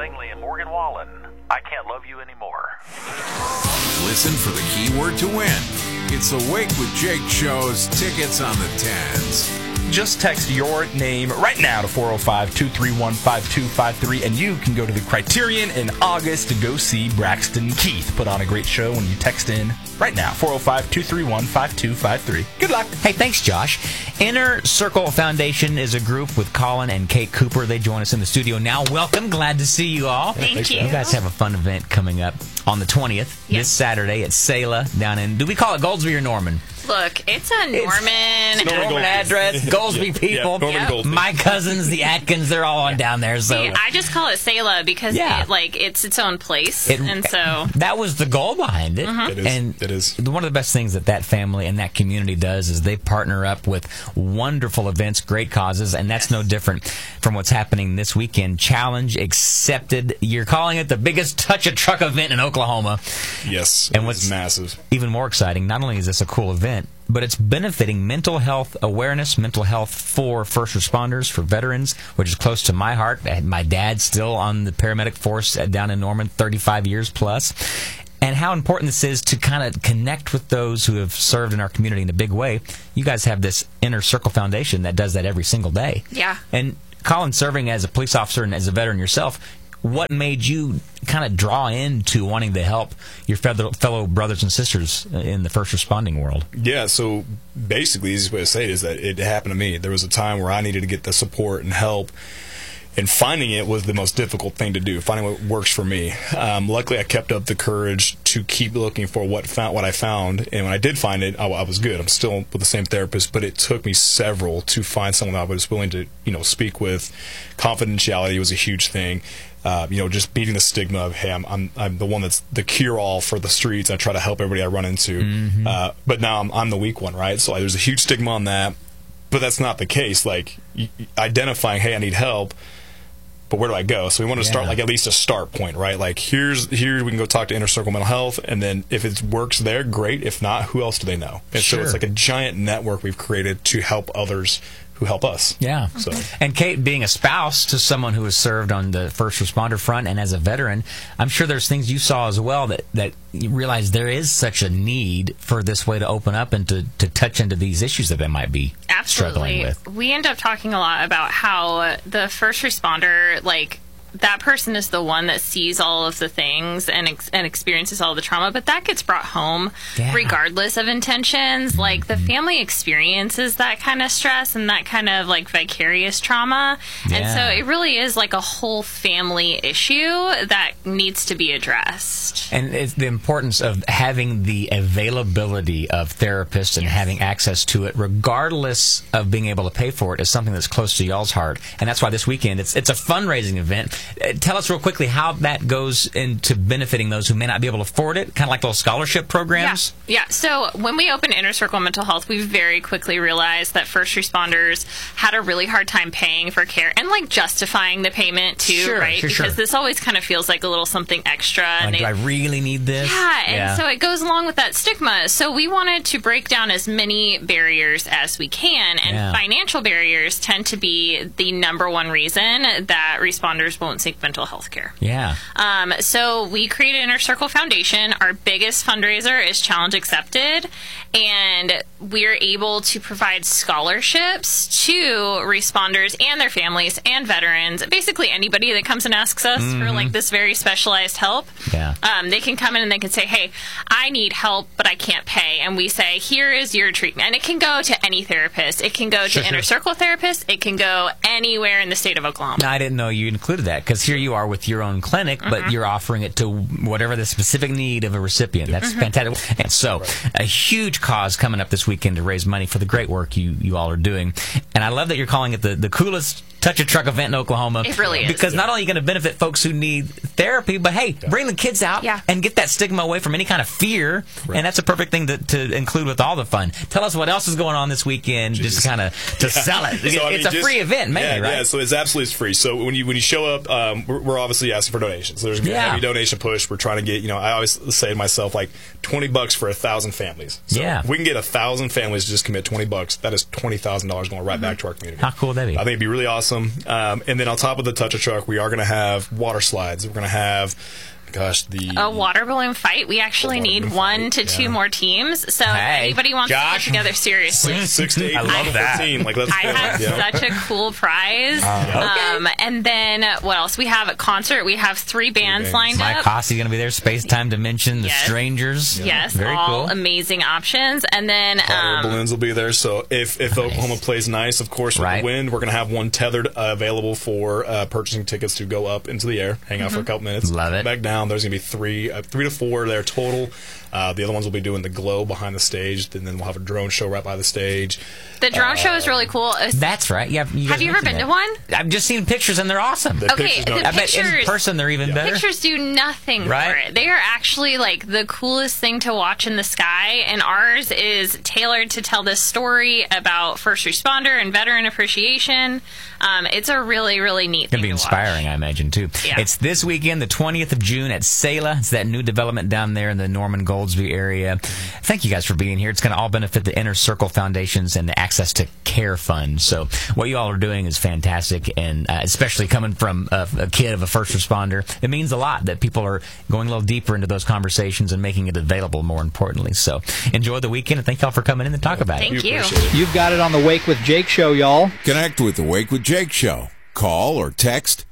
Langley and Morgan Wallen. I Can't Love You Anymore. Listen for the keyword to win. It's the Wake with Jake show's tickets on the 10s. Just text your name right now to 405-231-5253, and you can go to the Criterion in August to go see Braxton Keith put on a great show when you text in right now, 405-231-5253. Good luck. Hey, thanks, Josh. Inner Circle Foundation is a group with Colin and Kate Cooper. They join us in the studio now. Welcome. Glad to see you all. Thank you. You guys have a fun event coming up on the 20th, this Saturday at Selah down in, do we call it Goldsby or Norman? Look, it's a Norman address. Goldsby people. My cousins, the Atkins, they're all on down there. So I just call it Selah because it's its own place, and so that was the goal behind it. It is. One of the best things that family and that community does is they partner up with wonderful events, great causes, and that's no different from what's happening this weekend. Challenge accepted. You're calling it the biggest touch a truck event in Oklahoma. Yes, and what's massive, even more exciting, not only is this a cool event, but it's benefiting mental health awareness, mental health for first responders, for veterans, which is close to my heart. My dad's still on the paramedic force down in Norman, 35 years plus. And how important this is to kind of connect with those who have served in our community in a big way. You guys have this Inner Circle Foundation that does that every single day. Yeah. And Colin, serving as a police officer and as a veteran yourself, what made you kind of draw into wanting to help your fellow brothers and sisters in the first responding world? Yeah, so basically the easiest way to say it is that it happened to me. There was a time where I needed to get the support and help, and finding it was the most difficult thing to do, finding what works for me. Luckily, I kept up the courage to keep looking for what I found, and when I did find it, I was good. I'm still with the same therapist, but it took me several to find someone I was willing to speak with. Confidentiality was a huge thing. Just beating the stigma of, hey, I'm the one that's the cure-all for the streets. I try to help everybody I run into. But now I'm the weak one, right? So there's a huge stigma on that. But that's not the case. Like, identifying, hey, I need help, but where do I go? So we want to start, at least a start point, right? Like, here we can go talk to Inner Circle Mental Health, and then if it works there, great. If not, who else do they know? And so it's like a giant network we've created to help others who help us. Yeah. So. And Kate, being a spouse to someone who has served on the first responder front and as a veteran, I'm sure there's things you saw as well that you realize there is such a need for this way to open up and to touch into these issues that they might be struggling with. We end up talking a lot about how the first responder, that person is the one that sees all of the things and experiences all the trauma, but that gets brought home regardless of intentions. Like, the family experiences that kind of stress and that kind of vicarious trauma. And so it really is like a whole family issue that needs to be addressed. And it's the importance of having the availability of therapists and having access to it, regardless of being able to pay for it, is something that's close to y'all's heart. And that's why this weekend it's a fundraising event. Tell us real quickly how that goes into benefiting those who may not be able to afford it, kind of like those scholarship programs. Yeah. So when we opened Inner Circle Mental Health, we very quickly realized that first responders had a really hard time paying for care and justifying the payment too, right? Because this always kind of feels like a little something extra. Like, do I really need this? Yeah, and so it goes along with that stigma. So we wanted to break down as many barriers as we can, and financial barriers tend to be the number one reason that responders won't seek mental health care. Yeah. So we created Inner Circle Foundation. Our biggest fundraiser is Challenge Accepted, and we're able to provide scholarships to responders and their families and veterans. Basically anybody that comes and asks us for this very specialized help. Yeah. They can come in and they can say, hey, I need help, but I can't pay. And we say, here is your treatment. And it can go to any therapist. It can go to Inner Circle therapist. It can go anywhere in the state of Oklahoma. Now, I didn't know you included that, because here you are with your own clinic, but you're offering it to whatever the specific need of a recipient. That's fantastic. And so a huge cause coming up this weekend to raise money for the great work you all are doing. And I love that you're calling it the coolest Touch a Truck event in Oklahoma. It really is. Because not only are you going to benefit folks who need therapy, but hey, bring the kids out and get that stigma away from any kind of fear. Right. And that's a perfect thing to include with all the fun. Tell us what else is going on this weekend, just kind of to sell it. So, it's a free event, mainly, right? Yeah, so it's absolutely free. So when you show up, we're obviously asking for donations. So there's going to be a heavy donation push. We're trying to get, I always say to myself, $20 for 1,000 families. So if we can get 1,000 families to just commit $20, that is $20,000 going right back to our community. How cool would that be? I think it'd be really awesome. awesome. And then on top of the Touch a Truck, we are going to have water slides. We're going to have, a water balloon fight. We actually need 1 to 2 more teams. So if anybody wants to get together, seriously. 6 to 8. I love that. 15. Like, let's I had such a cool prize. And then what else? We have a concert. We have 3 bands lined Mike up. Hossey going to be there. Space Time Dimension, The Strangers. Yes, Very all cool. amazing options. And then balloons will be there. So if Oklahoma plays nice, of course, with the wind, we're going to have one tethered available for purchasing tickets to go up into the air, hang out for a couple minutes, Love it. back down. There's going to be 3 to 4 there total. The other ones will be doing the glow behind the stage, and then we'll have a drone show right by the stage. The drone show is really cool. That's right. Yeah, have you ever been to one? I've just seen pictures, and they're awesome. The pictures, in person they're even better. Pictures do nothing for it. They are actually like the coolest thing to watch in the sky, and ours is tailored to tell this story about first responder and veteran appreciation. It's a really, really neat thing to watch. It's going to be inspiring, I imagine, too. Yeah. It's this weekend, the 20th of June at Sela. It's that new development down there in the Norman-Goldsby area. Thank you guys for being here. It's going to all benefit the Inner Circle Foundations and the Access to Care Fund. So what you all are doing is fantastic, and especially coming from a kid of a first responder, it means a lot that people are going a little deeper into those conversations and making it available, more importantly. So enjoy the weekend, and thank y'all for coming in to talk about it. Thank you. You've got it on the Wake with Jake show, y'all. Connect with the Wake with Jake show. Call or text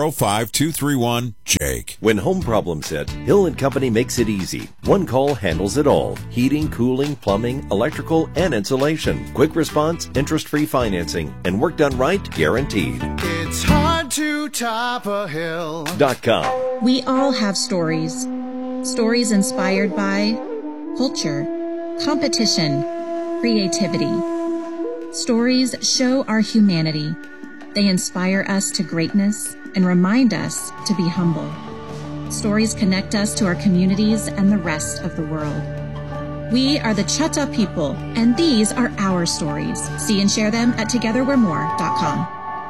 405-231-JAKE. When home problems hit, Hill & Company makes it easy. One call handles it all. Heating, cooling, plumbing, electrical, and insulation. Quick response, interest-free financing, and work done right, guaranteed. It's hard to top a hill. .com. We all have stories. Stories inspired by culture, competition, creativity. Stories show our humanity. They inspire us to greatness and remind us to be humble. Stories connect us to our communities and the rest of the world. We are the Chutta people, and these are our stories. See and share them at togetherwe'remore.com.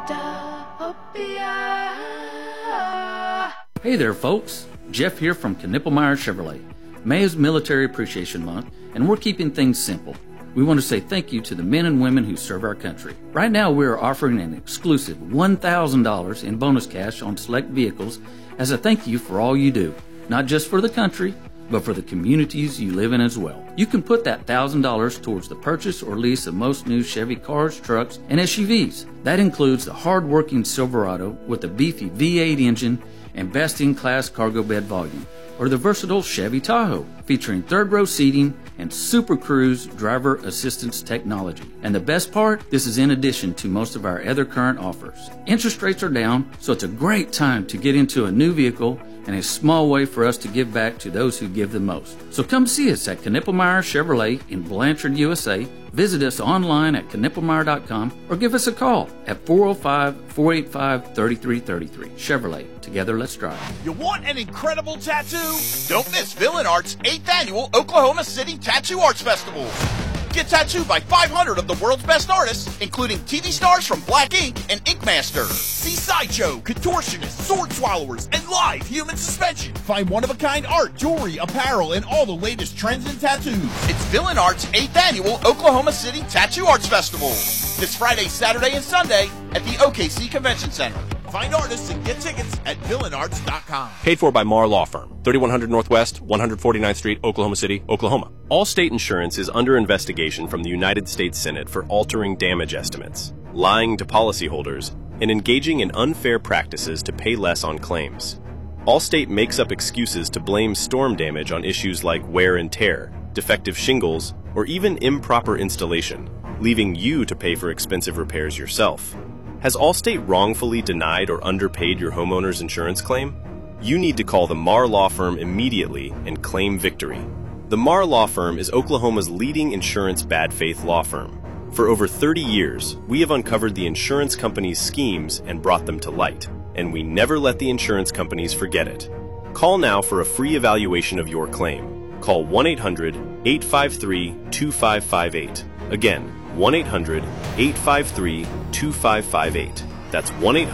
Hey there, folks. Jeff here from Knippelmeyer Chevrolet. May is Military Appreciation Month, and we're keeping things simple. We want to say thank you to the men and women who serve our country. Right now, we are offering an exclusive $1,000 in bonus cash on select vehicles as a thank you for all you do, not just for the country, but for the communities you live in as well. You can put that $1,000 towards the purchase or lease of most new Chevy cars, trucks, and SUVs. That includes the hard-working Silverado with a beefy V8 engine and best-in-class cargo bed volume, or the versatile Chevy Tahoe, featuring third-row seating and Super Cruise driver assistance technology. And the best part, this is in addition to most of our other current offers. Interest rates are down, so it's a great time to get into a new vehicle and a small way for us to give back to those who give the most. So come see us at Knippelmeyer Chevrolet in Blanchard, USA. Visit us online at knippelmeyer.com or give us a call at 405-485-3333. Chevrolet. Together, let's drive. You want an incredible tattoo? Don't miss Villain Art's 8th annual Oklahoma City Tattoo Arts Festival. Get tattooed by 500 of the world's best artists, including TV stars from Black Ink and Ink Master. See sideshow, contortionists, sword swallowers, and live human suspension. Find one-of-a-kind art, jewelry, apparel, and all the latest trends in tattoos. It's Villain Art's 8th annual Oklahoma City Tattoo Arts Festival. This Friday, Saturday, and Sunday at the OKC Convention Center. Find artists and get tickets at villainarts.com. Paid for by Marr Law Firm, 3100 Northwest, 149th Street, Oklahoma City, Oklahoma. Allstate Insurance is under investigation from the United States Senate for altering damage estimates, lying to policyholders, and engaging in unfair practices to pay less on claims. Allstate makes up excuses to blame storm damage on issues like wear and tear, defective shingles, or even improper installation, leaving you to pay for expensive repairs yourself. Has Allstate wrongfully denied or underpaid your homeowner's insurance claim? You need to call the Marr Law Firm immediately and claim victory. The Marr Law Firm is Oklahoma's leading insurance bad faith law firm. For over 30 years, we have uncovered the insurance companies' schemes and brought them to light, and we never let the insurance companies forget it. Call now for a free evaluation of your claim. Call 1-800-853-2558. Again, 1-800-853-2558. That's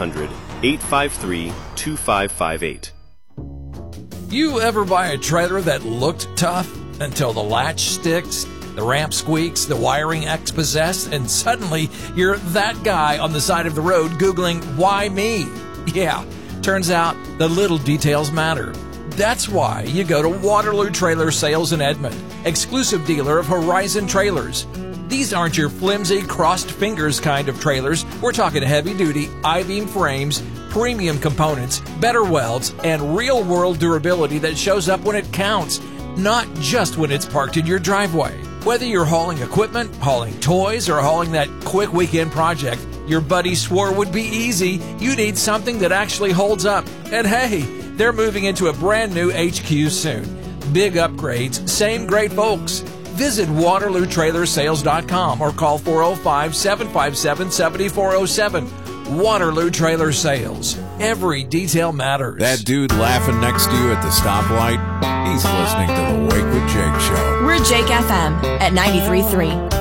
1-800-853-2558. You ever buy a trailer that looked tough until the latch sticks? The ramp squeaks, the wiring X-possessed, and suddenly you're that guy on the side of the road Googling, why me? Yeah, turns out the little details matter. That's why you go to Waterloo Trailer Sales in Edmond, exclusive dealer of Horizon Trailers. These aren't your flimsy, crossed fingers kind of trailers. We're talking heavy-duty, I-beam frames, premium components, better welds, and real-world durability that shows up when it counts, not just when it's parked in your driveway. Whether you're hauling equipment, hauling toys, or hauling that quick weekend project your buddy swore would be easy, you need something that actually holds up. And hey, they're moving into a brand new HQ soon. Big upgrades, same great folks. Visit WaterlooTrailersales.com or call 405-757-7407. Waterloo Trailer Sales. Every detail matters. That dude laughing next to you at the stoplight, he's listening to the Wake with Jake show. We're Jake FM at 93.3.